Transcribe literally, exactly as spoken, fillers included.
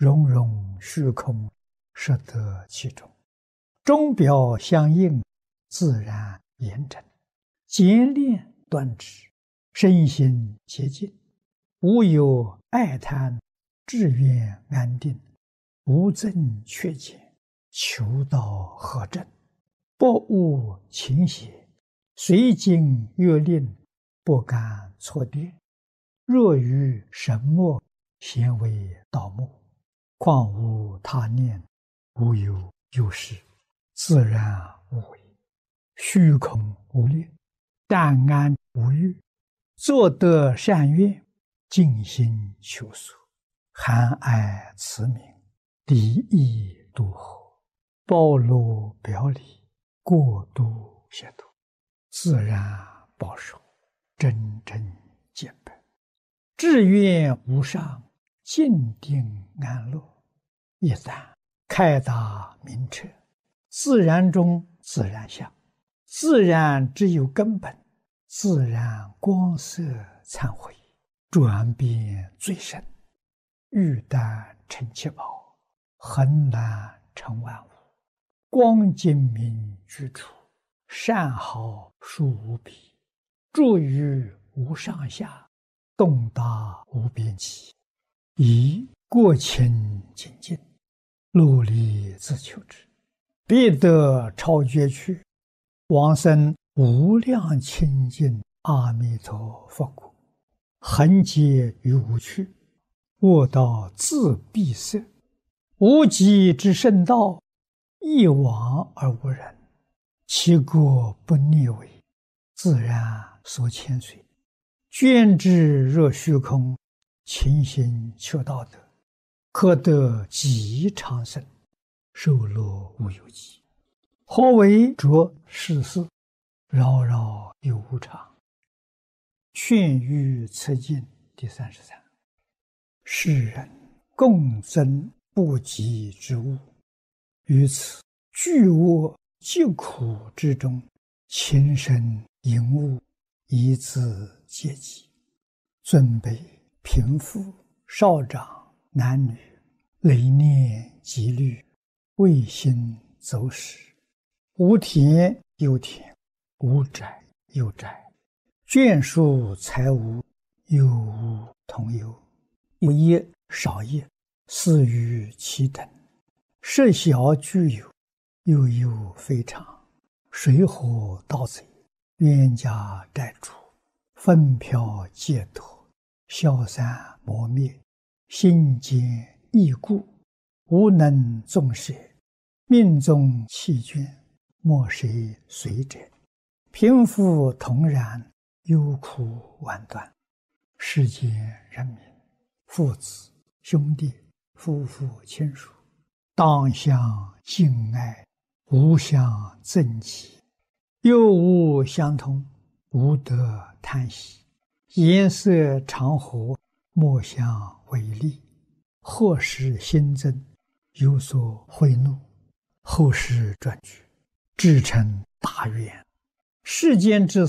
融融虚空，实得其中。钟表相应，自然严整，简练端直，身心洁净，无有爱贪，志愿安定，无增缺减，求道合正，不误情邪，随经越令，不敢错颠。若于神默，咸为道默，况无他念，无有有事，自然无为，虚空无念，淡安无欲，作得善愿，尽心求索，含爱慈悯，离意度合，包罗表里，过度协度，自然保守，真正见本，志愿无上，静定安乐。一旦开达明彻，自然中自然相，自然只有根本，自然光色忏悔，转变最深，玉丹成七宝，恒然成万物，光精明居处，善好殊无比，住于无上下，洞达无边际，以过清净净，努力自求之，必得超绝去，往生无量清净阿弥陀佛国，恒劫于无趣，卧道自闭塞，无极之圣道，一往而无人，其国不逆违，自然所牵随，捐之若虚空，勤行求道德，可得极长生，寿乐无有极。何为着世事，扰扰有无常。劝喻此经第三十三。世人共增不及之物，于此巨恶疾苦之中，情深淫恶，以自戒己。尊卑贫富少长男女，累念积虑，未心走失，无田有田，无宅有宅，眷属财物，有无同有，有业少业，似于其等，设小具有，有有非常，水火盗贼，冤家债主，分飘戒脱，消散磨灭，心坚易故，无能纵舍，命中弃捐，莫谁随者，贫富同然，忧苦万端。世间人民，父子兄弟，夫妇亲属，当相敬爱，无相憎忌，又无相通，无得贪喜，颜色常和，莫相违逆，或使心增，有所悔怒，后世转举，至成大愿。世间之